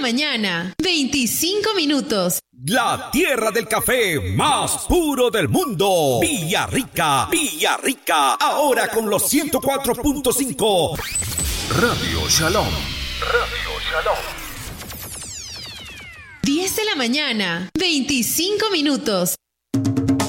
mañana, 25 minutos. La tierra del café más puro del mundo. Villarrica, Villarrica. Ahora con los 104.5. Radio Shalom. Radio Shalom. 10 de la mañana, 25 minutos.